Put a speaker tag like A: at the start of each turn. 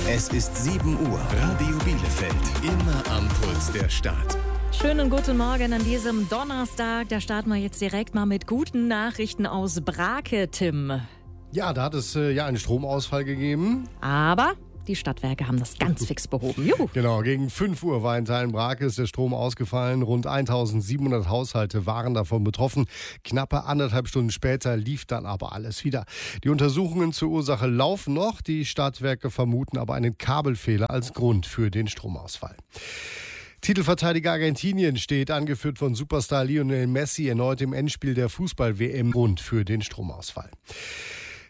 A: Es ist 7 Uhr. Radio Bielefeld. Immer am Puls der Stadt.
B: Schönen guten Morgen an diesem Donnerstag. Da starten wir jetzt direkt mal mit guten Nachrichten aus Brake, Tim.
C: Ja, da hat es einen Stromausfall gegeben.
B: Aber die Stadtwerke haben das ganz fix behoben. Juhu.
C: Genau, gegen 5 Uhr war in Teilen Brakes der Strom ausgefallen. Rund 1700 Haushalte waren davon betroffen. Knappe 1,5 Stunden später lief dann aber alles wieder. Die Untersuchungen zur Ursache laufen noch. Die Stadtwerke vermuten aber einen Kabelfehler als Grund für den Stromausfall. Titelverteidiger Argentinien steht, angeführt von Superstar Lionel Messi, erneut im Endspiel der Fußball-WM Grund für den Stromausfall.